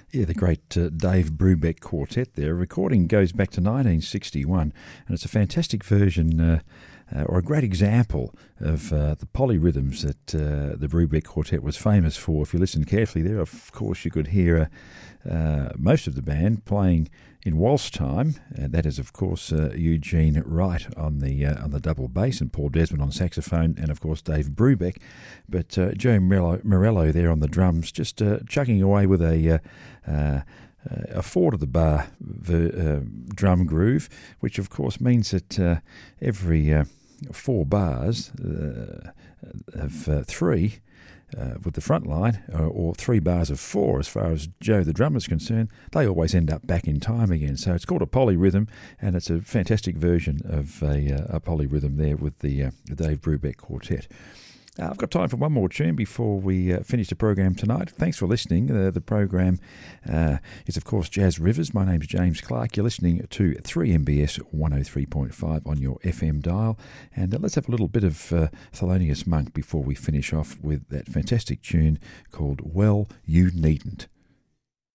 Yeah, the great Dave Brubeck Quartet there. Recording goes back to 1961, and it's a fantastic version, or a great example of the polyrhythms that the Brubeck Quartet was famous for. If you listen carefully there, of course, you could hear most of the band playing in waltz time. That is, of course, Eugene Wright on the double bass and Paul Desmond on saxophone, and of course Dave Brubeck. But Joe Morello there on the drums, just chugging away with a four to the bar drum groove, which of course means that every 4 bars of 3 with the front line, or 3 bars of 4 as far as Joe the drummer is concerned, they always end up back in time again. So it's called a polyrhythm, and it's a fantastic version of a polyrhythm there with the Dave Brubeck Quartet. I've got time for one more tune before we finish the program tonight. Thanks for listening. The program is, of course, Jazz Rivers. My name's James Clark. You're listening to 3MBS 103.5 on your FM dial. And let's have a little bit of Thelonious Monk before we finish off with that fantastic tune called Well, You Needn't.